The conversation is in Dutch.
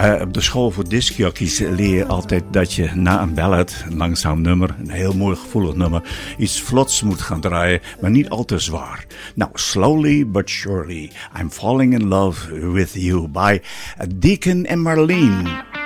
Op de school voor discjockeys leer je altijd dat je na een ballad, een langzaam nummer, een heel mooi gevoelig nummer, iets vlots moet gaan draaien, maar niet al te zwaar. Nou, slowly but surely, I'm falling in love with you by Deacon en Marlene.